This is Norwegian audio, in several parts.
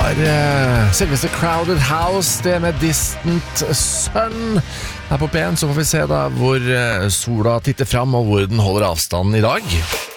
var selveste Crowded House, det med Distant Sun. Her på P1 så får vi se da hvor sola titter fram og hvor den holder avstanden i dag.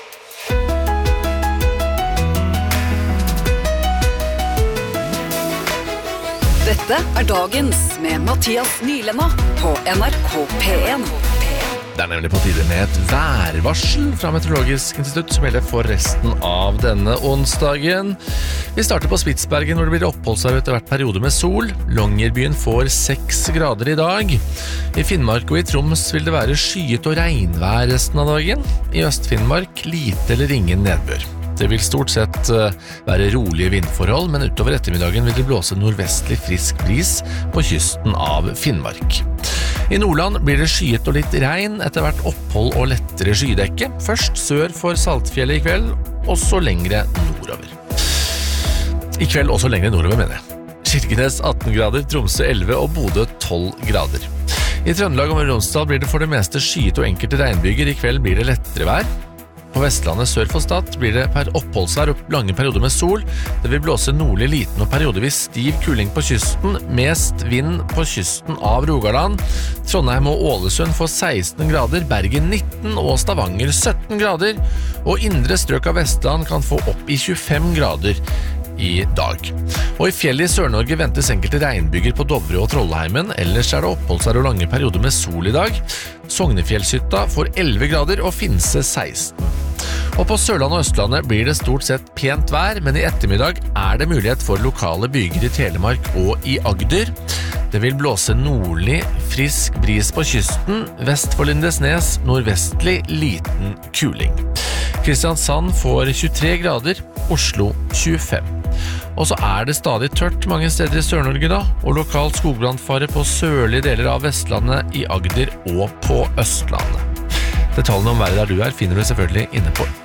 Dette dagens med Mathias Nylenda på NRK P1. Det nemlig på tide med et værvarsel fra Meteorologisk institutt som gjelder for resten av denne onsdagen. Vi starter på Spitsbergen hvor det blir oppholdsvær etter hvert periode med sol. Longyearbyen får 6 grader i dag. I Finnmark og i Troms vil det være skyet og regnvær resten av dagen. I Øst-Finnmark lite eller ingen nedbør. Det vil stort sett være rolige vindforhold, men utover ettermiddagen vil det blåse nordvestlig frisk bris på kysten av Finnmark. I Nordland blir det skyet og litt regn, etter hvert opphold og lettere skydekke. Først sør for Saltfjellet i kveld, og så lengre nordover. I kveld også lengre nordover, mener jeg. Kirkenes 18 grader, Tromsø 11 og Bodø 12 grader. I Trøndelag og Romsdal blir det for det meste skyet og enkelte regnbyger. I kveld blir det lettere vær. På Vestlandet sør for Stad blir det oppholdsvær og lange perioder med sol. Det vil blåse nordlig liten og periodevis stiv kuling på kysten, mest vind på kysten av Rogaland. Trondheim og Ålesund får 16 grader, Bergen 19 og Stavanger 17 grader, og indre strøk av Vestland kan få opp i 25 grader i dag. Og i fjellet i Sør-Norge ventes enkelte regnbyger på Dovre og Trollheimen, ellers det oppholdsvær og lange perioder med sol i dag. Sognefjellshytta får 11 grader og Finse 16. Og på Sørlandet og Østlandet blir det stort sett pent vær, men i ettermiddag det mulighet for lokale byger i Telemark og i Agder. Det vil blåse nordlig, frisk bris på kysten, vest for Lindesnes, nordvestlig, liten kuling. Kristiansand får 23 grader, Oslo 25. Og så det stadig tørt mange steder i Sør-Norge da, og lokal skogbrannfare på sørlige deler av Vestlandet, i Agder og på Østlandet. Detaljene om været der du finner du selvfølgelig inne på